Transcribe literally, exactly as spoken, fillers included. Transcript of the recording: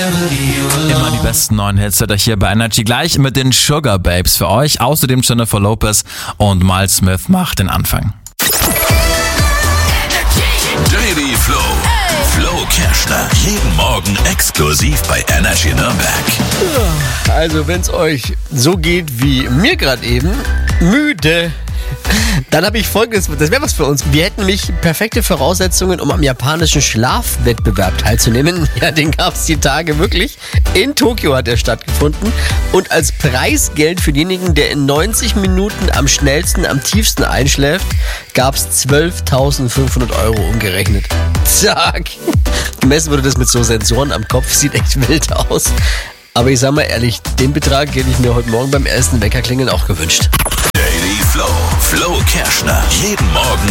Immer die besten neuen Hits hört euch hier bei Energy gleich mit den Sugar Babes für euch. Außerdem Jennifer Lopez und Miles Smith macht den Anfang. Daily Flow. Flo Kerschner. Jeden Morgen exklusiv bei Energy Nürnberg. Also, wenn es euch so geht wie mir gerade eben, müde, dann habe ich Folgendes, das wäre was für uns. Wir hätten nämlich perfekte Voraussetzungen, um am japanischen Schlafwettbewerb teilzunehmen. Ja, den gab es die Tage wirklich. In Tokio hat er stattgefunden. Und als Preisgeld für denjenigen, der in neunzig Minuten am schnellsten, am tiefsten einschläft, gab es zwölftausendfünfhundert Euro umgerechnet. Zack. Gemessen wurde das mit so Sensoren am Kopf, sieht echt wild aus. Aber ich sag mal ehrlich, den Betrag hätte ich mir heute Morgen beim ersten Weckerklingeln auch gewünscht. Daily Flow. Flo Kerschner. Jeden Morgen